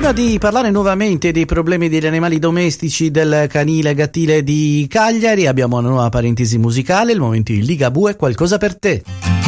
Prima di parlare nuovamente dei problemi degli animali domestici del canile gattile di Cagliari, abbiamo una nuova parentesi musicale, il momento di Ligabue, qualcosa per te.